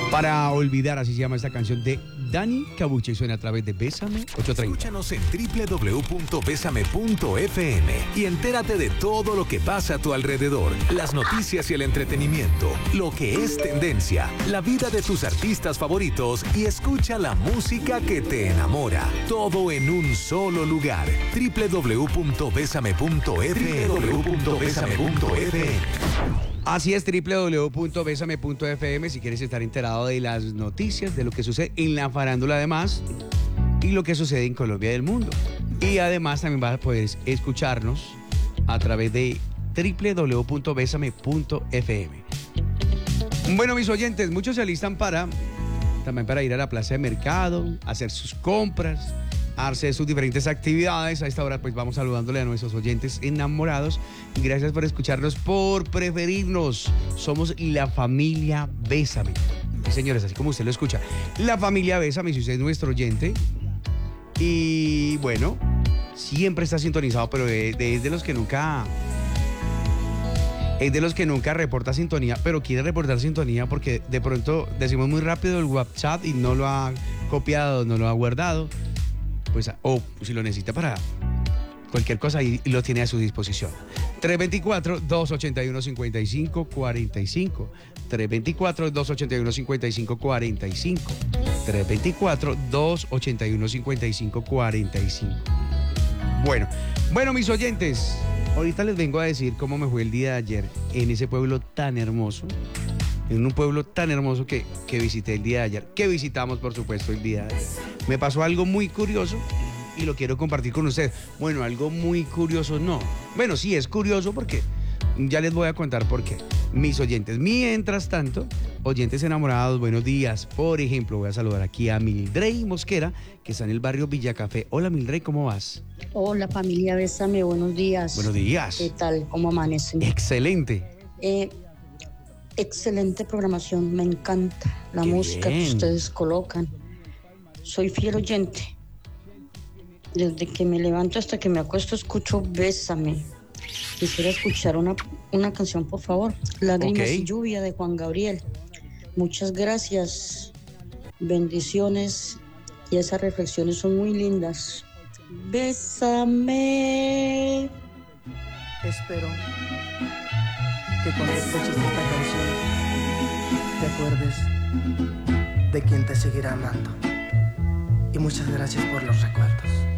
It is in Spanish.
Para olvidar, así se llama esta canción de Dani Cabuche, y suena a través de Bésame 830. Escúchanos en www.besame.fm y entérate de todo lo que pasa a tu alrededor, las noticias y el entretenimiento, lo que es tendencia, la vida de tus artistas favoritos y escucha la música que te enamora. Todo en un solo lugar. www.besame.fm. www.besame.fm. Así es, www.besame.fm si quieres estar enterado de las noticias, de lo que sucede en la farándula además y lo que sucede en Colombia y el mundo. Y además también vas a poder escucharnos a través de www.besame.fm. Bueno, mis oyentes, muchos se alistan también para ir a la plaza de mercado, hacer sus compras, hacer sus diferentes actividades. A esta hora pues vamos saludándole a nuestros oyentes enamorados. Gracias por escucharnos, por preferirnos. Somos la familia Bésame. Sí, señores, así como usted lo escucha. La familia Bésame, si usted es nuestro oyente. Y bueno, siempre está sintonizado, pero es de los que nunca... Es de los que nunca reporta sintonía, pero quiere reportar sintonía porque de pronto decimos muy rápido el WhatsApp y no lo ha copiado, no lo ha guardado. Pues, o si lo necesita para cualquier cosa y lo tiene a su disposición. 324-281-5545. 324-281-5545. 324-281-5545. Bueno, mis oyentes, ahorita les vengo a decir cómo me fue el día de ayer en ese pueblo tan hermoso. En un pueblo tan hermoso que visité el día de ayer, que visitamos por supuesto el día de ayer. Me pasó algo muy curioso y lo quiero compartir con ustedes. Bueno, algo muy curioso no. Bueno, sí es curioso porque ya les voy a contar por qué. Mis oyentes, mientras tanto, oyentes enamorados, buenos días. Por ejemplo, voy a saludar aquí a Mildrey Mosquera, que está en el barrio Villacafé. Hola Mildrey, ¿cómo vas? Hola familia Bésame, buenos días. Buenos días. ¿Qué tal? ¿Cómo amanecen? Excelente. Excelente programación, me encanta la Qué música bien. que ustedes colocan. Soy fiel oyente. Desde que me levanto hasta que me acuesto escucho Bésame. Quisiera escuchar una canción, por favor. Lágrimas Ok. y lluvia de Juan Gabriel. Muchas gracias. Bendiciones. Y esas reflexiones son muy lindas. Bésame. Espero que cuando escuches esta canción te acuerdes de quien te seguirá amando. Y muchas gracias por los recuerdos.